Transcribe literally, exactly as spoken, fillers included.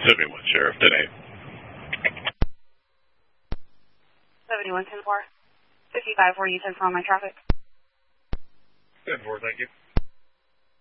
seventy-one, Sheriff, today. seventy-one ten four. fifty-five forty, ten four on my traffic. ten four, thank you.